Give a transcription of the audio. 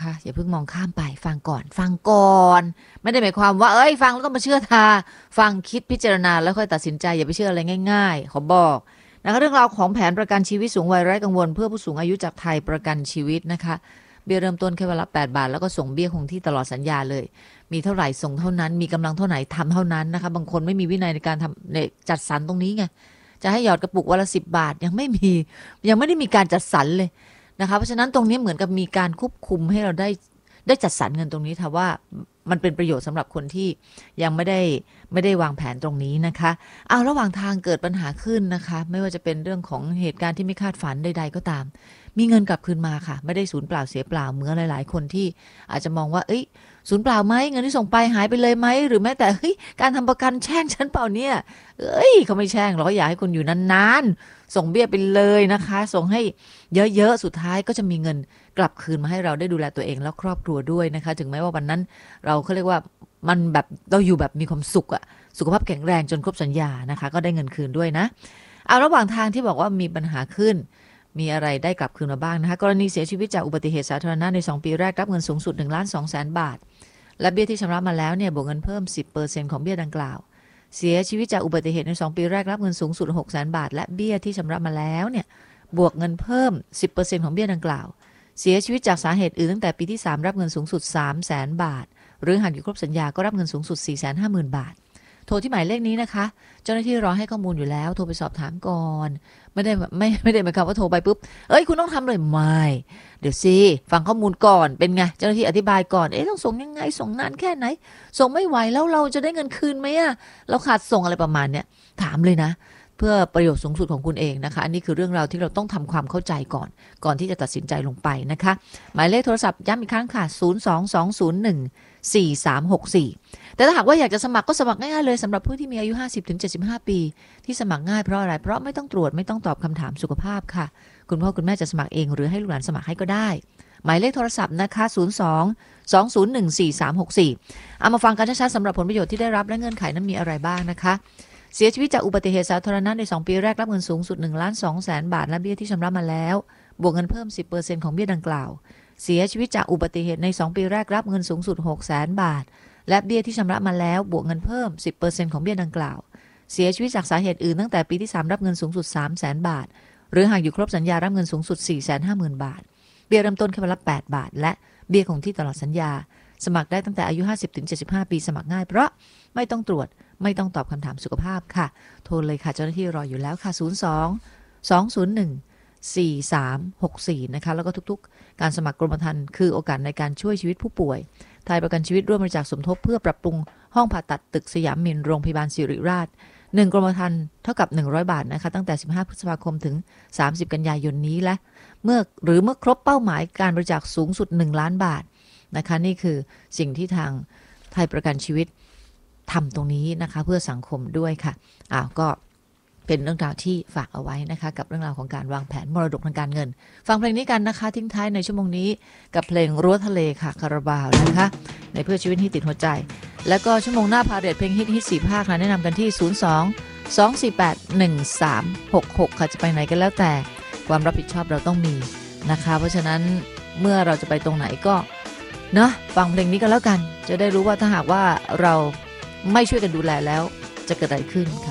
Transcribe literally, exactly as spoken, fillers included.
นะคะอย่าเพิ่งมองข้ามไปฟังก่อนฟังก่อนไม่ได้หมายความว่าเอ้ยฟังแล้วก็มาเชื่อทาฟังคิดพิจารณาแล้วค่อยตัดสินใจอย่าไปเชื่ออะไรง่ายๆขอบอกนะคะเรื่องราวของแผนประกันชีวิตสูงวัยไร้กังวลเพื่อผู้สูงอายุจากไทยประกันชีวิตนะคะเบี้ยเริ่มต้นแค่วันละแปดบาทแล้วก็ส่งเบี้ยคงที่ตลอดสัญญาเลยมีเท่าไหร่ส่งเท่านั้นมีกำลังเท่าไหร่ทำเท่านั้นนะคะบางคนไม่มีวินัยในการทำในจัดสรรตรงนี้ไงจะให้หยอดกระปุกวันละสิบบาทยังไม่มียังไม่ได้มีการจัดสรรเลยนะคะเพราะฉะนั้นตรงนี้เหมือนกับมีการควบคุมให้เราได้ได้จัดสรรเงินตรงนี้ค่ะว่ามันเป็นประโยชน์สำหรับคนที่ยังไม่ได้ไม่ได้วางแผนตรงนี้นะคะเอาระหว่างทางเกิดปัญหาขึ้นนะคะไม่ว่าจะเป็นเรื่องของเหตุการณ์ที่ไม่คาดฝันใดๆก็ตามมีเงินกลับคืนมาค่ะไม่ได้สูญเปล่าเสียเปล่าเหมือนหลายๆคนที่อาจจะมองว่าเอ้ยสูญเปล่าไหมเงินที่ส่งไปหายไปเลยไหมหรือแม้แต่เฮ้ยการทำประกันแช่งฉันเปล่าเนี่ยเอ้ยเขาไม่แช่งเราก็อยากให้คุณอยู่นานๆส่งเบี้ยไปเลยนะคะส่งให้เยอะๆสุดท้ายก็จะมีเงินกลับคืนมาให้เราได้ดูแลตัวเองและครอบครัวด้วยนะคะถึงแม้ว่าวันนั้นเราเขาเรียกว่ามันแบบเราอยู่แบบมีความสุขอะสุขภาพแข็งแรงจนครบสัญญานะคะก็ได้เงินคืนด้วยนะเอาระหว่างทางที่บอกว่ามีปัญหาขึ้นมีอะไรได้กลับคืนมาบ้างนะคะกรณีเสียชีวิตจากอุบัติเหตุสาธารณะในสองปีแรกรับเงินสูงสุดหนึ่งล้านสองแสนบาทและเบี้ยที่ชำระมาแล้วเนี่ยบวกเงินเพิ่ม สิบเปอร์เซ็นต์ ของเบี้ยดังกล่าวเสียชีวิตจากอุบัติเหตุในสองปีแรกรับเงินสูงสุด หกแสนบาทและเบี้ยที่ชำระมาแล้วเนี่ยบวกเงินเพิ่ม สิบเปอร์เซ็นต์ ของเบี้ยดังกล่าวเสียชีวิตจากสาเหตุอื่นตั้งแต่ปีที่สามรับเงินสูงสุด สามแสนบาทหรือหากอยู่ครบสัญญาก็รับเงินสูงสุด สี่แสนห้าหมื่นบาทโทรที่หมายเลขนี้นะคะเจ้าหน้าที่รอให้ข้อมูลอยู่แล้วโทรไปสอบถามก่อนไม่ได้ไม่ไม่ได้หมายความว่าโทรไปปุ๊บเอ้ยคุณต้องทำเลยไม่เดี๋ยวสิฟังข้อมูลก่อนเป็นไงเจ้าหน้าที่อธิบายก่อนเอ๊ะต้องส่งยังไงส่งนานแค่ไหนส่งไม่ไหวแล้วเราจะได้เงินคืนไหมอะเราขาดส่งอะไรประมาณเนี้ยถามเลยนะเพื่อประโยชน์สูงสุดของคุณเองนะคะอันนี้คือเรื่องราวที่เราต้องทำความเข้าใจก่อนก่อนที่จะตัดสินใจลงไปนะคะหมายเลขโทรศัพท์ย้ำอีกครั้งค่ะศูนย์สองสองศูนย์หนึ่งสี่สามหกสี่แต่ถ้าหากว่าอยากจะสมัครก็สมัครง่ายๆเลยสำหรับผู้ที่มีอายุ ห้าสิบถึงเจ็ดสิบห้า ปีที่สมัครง่ายเพราะอะไรเพราะไม่ต้องตรวจไม่ต้องตอบคำถามสุขภาพค่ะคุณพ่อคุณแม่จะสมัครเองหรือให้ลูกหลานสมัครให้ก็ได้หมายเลขโทรศัพท์นะคะศูนย์สอง สองศูนย์หนึ่ง สี่สามหกสี่เอามาฟังกันชัดๆสำหรับผลประโยชน์ที่ได้รับและเงื่อนไขนั้นมีอะไรบ้างนะคะเสียชีวิตจากอุบัติเหตุสาธารณะในสองปีแรกรับเงินสูงสุด หนึ่งล้านสองแสนบาทและเบี้ยที่ชำระมาแล้วบวกเงินเพิ่ม สิบเปอร์เซ็นต์ ของเบี้ยดังกล่าวเสียชีวิตจากอุบัติเหตุในสองปีแรกรับเงินสูงสุด หกแสนบาทและเบี้ยที่ชำระมาแล้วบวกเงินเพิ่ม สิบเปอร์เซ็นต์ ของเบี้ยดังกล่าวเสียชีวิตจากสาเหตุอื่นตั้งแต่ปีที่สามรับเงินสูงสุด สามแสนบาทหรือหากอยู่ครบสัญญารับเงินสูงสุด สี่แสนห้าหมื่นบาทเบี้ยเริ่มต้นแค่วันละแปดบาทและเบี้ยคงที่ตลอดสัญญาสมัครได้ตั้งแต่อายุ ห้าสิบถึงเจ็ดสิบห้า ปีสมัครง่ายเพราะไม่ต้องตรวจไม่ต้องตอบคำถามสุขภาพค่ะโทรเลยค่ะเจ้าหน้าที่รออยู่แล้วค่ะศูนย์สอง สองศูนย์หนึ่ง สี่สามหกสี่นะคะแล้วก็ทุกๆการสมัครกรมธรรม์คือโอกาสในการช่วยชีวิตผู้ป่วยไทยประกันชีวิตร่วมบริจาคสมทบเพื่อปรับปรุงห้องผ่าตัดตึกสยามมินโรงพยาบาลศิริราชหนึ่งกรมธรรม์เท่ากับหนึ่งร้อยบาทนะคะตั้งแต่สิบห้าพฤษภาคมถึงสามสิบกันยายนนี้และเมื่อหรือเมื่อครบเป้าหมายการบริจาคสูงสุดหนึ่งล้านบาทนะคะนี่คือสิ่งที่ทางไทยประกันชีวิตทำตรงนี้นะคะเพื่อสังคมด้วยค่ะอ้าวก็เป็นเรื่องราวที่ฝากเอาไว้นะคะกับเรื่องราวของการวางแผนมรดกทางการเงินฟังเพลงนี้กันนะคะทิ้งท้ายในชั่วโมงนี้กับเพลงรั้วทะเลค่ะคาราบาวนะคะในเพื่อชีวิตที่ติดหัวใจแล้วก็ชั่วโมงหน้าพาเรทเพลงฮิตฮิตสี่ภาคนะแนะนำกันที่ศูนย์สอง สองสี่แปด หนึ่งสามหกหกค่ะจะไปไหนกันแล้วแต่ความรับผิดชอบเราต้องมีนะคะเพราะฉะนั้นเมื่อเราจะไปตรงไหนก็เนาะฟังเพลงนี้กันแล้วกันจะได้รู้ว่าถ้าหากว่าเราไม่ช่วยกันดูแลแล้วจะเกิดอะไรขึ้นค่ะ